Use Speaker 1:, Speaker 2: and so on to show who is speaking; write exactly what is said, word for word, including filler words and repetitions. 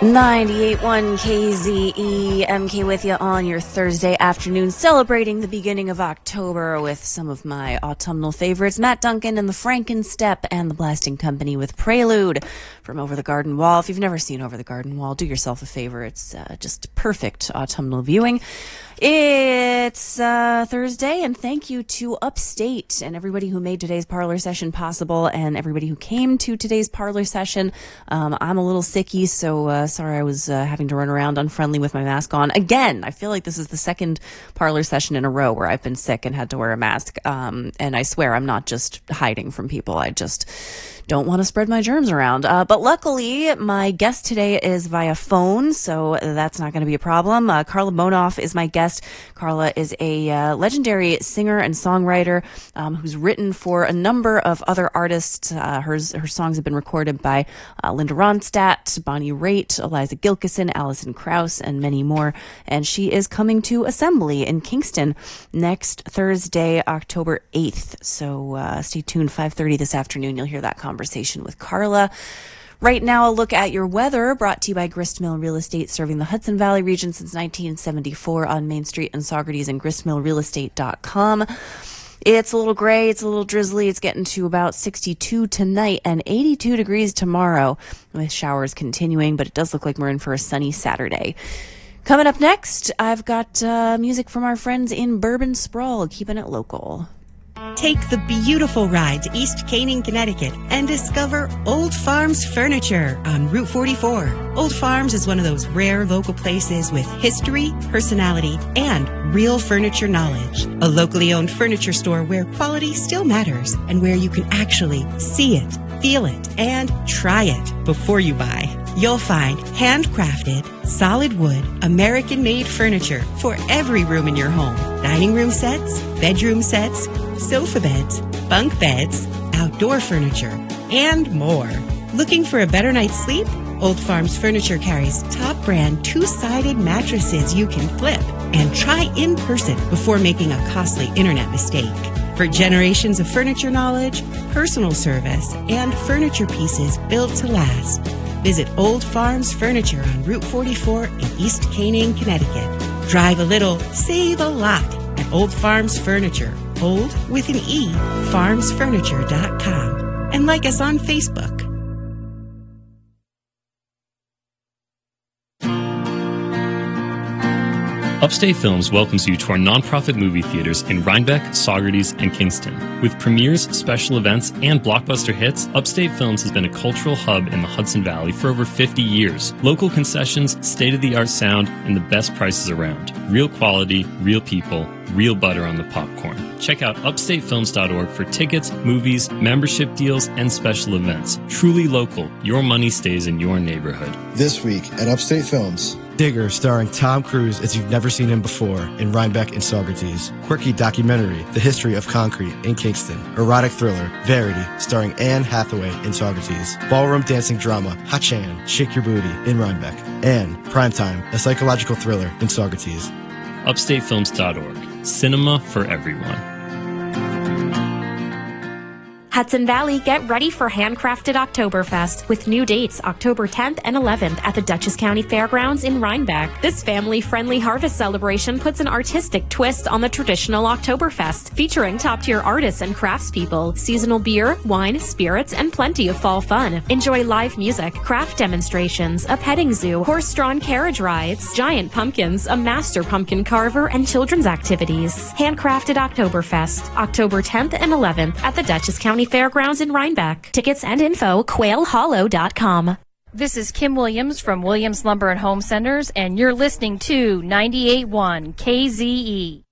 Speaker 1: ninety-eight point one K Z E, M K with you on your Thursday afternoon, celebrating the beginning of October with some of my autumnal favorites, Matt Duncan and the Frankenstep and the Blasting Company with Prelude from Over the Garden Wall. If you've never seen Over the Garden Wall, do yourself a favor. It's uh, just perfect autumnal viewing. It's uh, Thursday, and thank you to Upstate and everybody who made today's parlor session possible and everybody who came to today's parlor session. Um, I'm a little sicky, so uh, sorry I was uh, having to run around unfriendly with my mask on. Again, I feel like this is the second parlor session in a row where I've been sick and had to wear a mask. Um, and I swear I'm not just hiding from people. I just don't want to spread my germs around. Uh, but luckily, my guest today is via phone, so that's not going to be a problem. Uh, Carla Bonoff is my guest. Carla is a uh, legendary singer and songwriter um, who's written for a number of other artists. Uh, her, her songs have been recorded by uh, Linda Ronstadt, Bonnie Raitt, Eliza Gilkison, Alison Krauss, and many more. And she is coming to Assembly in Kingston next Thursday, October eighth. So uh, stay tuned, five thirty this afternoon. You'll hear that conversation with Carla. Right now, a look at your weather, brought to you by Gristmill Real Estate, serving the Hudson Valley region since nineteen seventy-four on Main Street in Saugerties and gristmill real estate dot com. It's a little gray, it's a little drizzly, it's getting to about sixty-two tonight and eighty-two degrees tomorrow, with showers continuing, but it does look like we're in for a sunny Saturday. Coming up next, I've got uh, music from our friends in Bourbon Sprawl, keeping it local.
Speaker 2: Take the beautiful ride to East Canaan, Connecticut and discover Old Farms Furniture on Route forty-four. Old Farms is one of those rare local places with history, personality, and real furniture knowledge. A locally owned furniture store where quality still matters and where you can actually see it, feel it, and try it before you buy. You'll find handcrafted, solid wood, American-made furniture for every room in your home. Dining room sets, bedroom sets, sofa beds, bunk beds, outdoor furniture, and more. Looking for a better night's sleep? Old Farms Furniture carries top brand two-sided mattresses you can flip and try in person before making a costly internet mistake. For generations of furniture knowledge, personal service, and furniture pieces built to last, visit Old Farms Furniture on Route forty-four in East Canaan, Connecticut. Drive a little, save a lot at Old Farms Furniture. Old with an E, farms furniture dot com. And like us on Facebook.
Speaker 3: Upstate Films welcomes you to our nonprofit movie theaters in Rhinebeck, Saugerties, and Kingston. With premieres, special events, and blockbuster hits, Upstate Films has been a cultural hub in the Hudson Valley for over fifty years. Local concessions, state-of-the-art sound, and the best prices around. Real quality, real people, real butter on the popcorn. Check out upstate films dot org for tickets, movies, membership deals, and special events. Truly local, your money stays in your neighborhood.
Speaker 4: This week at Upstate Films,
Speaker 5: Digger, starring Tom Cruise as you've never seen him before in Rhinebeck and Saugerties. Quirky documentary, The History of Concrete in Kingston. Erotic thriller, Verity, starring Anne Hathaway in Saugerties. Ballroom dancing drama, Ha-Chan, Shake Your Booty in Rhinebeck. And Primetime, a psychological thriller in Saugerties.
Speaker 3: upstate films dot org. Cinema for everyone.
Speaker 6: Hudson Valley, get ready for Handcrafted Oktoberfest with new dates October tenth and eleventh at the Dutchess County Fairgrounds in Rhinebeck. This family-friendly harvest celebration puts an artistic twist on the traditional Oktoberfest, featuring top-tier artists and craftspeople, seasonal beer, wine, spirits, and plenty of fall fun. Enjoy live music, craft demonstrations, a petting zoo, horse-drawn carriage rides, giant pumpkins, a master pumpkin carver, and children's activities. Handcrafted Oktoberfest, October tenth and eleventh at the Dutchess County Fairgrounds in Rhinebeck. Tickets and info, quail hollow dot com.
Speaker 7: This is Kim Williams from Williams Lumber and Home Centers, and you're listening to ninety-eight point one K Z E.